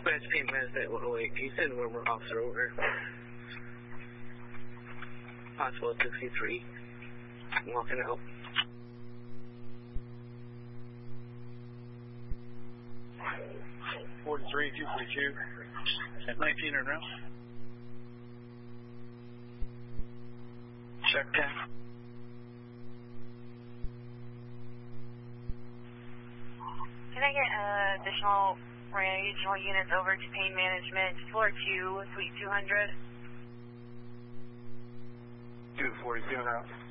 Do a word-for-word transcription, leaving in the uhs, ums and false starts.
Dispatch Pain Management one oh eight. Can you send one more officer over? Possible sixty-three. I'm walking out. forty-three, two forty-two. At nineteen and around. Check ten. Can I get uh, additional regional units over to pain management, floor two, suite two hundred? two forty-two now.